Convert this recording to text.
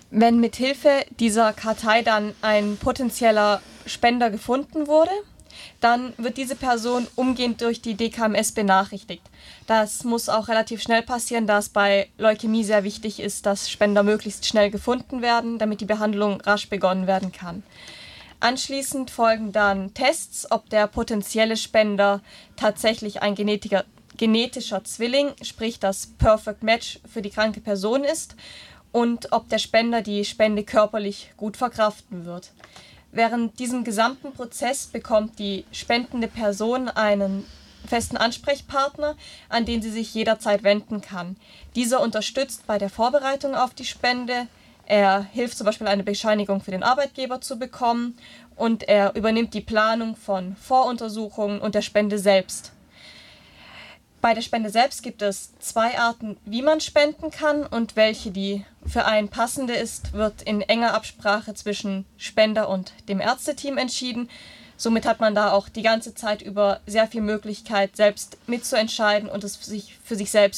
Wenn mithilfe dieser Kartei dann ein potenzieller Spender gefunden wurde, dann wird diese Person umgehend durch die DKMS benachrichtigt. Das muss auch relativ schnell passieren, da es bei Leukämie sehr wichtig ist, dass Spender möglichst schnell gefunden werden, damit die Behandlung rasch begonnen werden kann. Anschließend folgen dann Tests, ob der potenzielle Spender tatsächlich ein genetischer Zwilling, sprich das Perfect Match für die kranke Person ist, und ob der Spender die Spende körperlich gut verkraften wird. Während diesem gesamten Prozess bekommt die spendende Person einen festen Ansprechpartner, an den sie sich jederzeit wenden kann. Dieser unterstützt bei der Vorbereitung auf die Spende, er hilft zum Beispiel eine Bescheinigung für den Arbeitgeber zu bekommen und er übernimmt die Planung von Voruntersuchungen und der Spende selbst. Bei der Spende selbst gibt es 2 Arten, wie man spenden kann, und welche die für einen passende ist, wird in enger Absprache zwischen Spender und dem Ärzteteam entschieden. Somit hat man da auch die ganze Zeit über sehr viel Möglichkeit, selbst mitzuentscheiden und es für sich selbst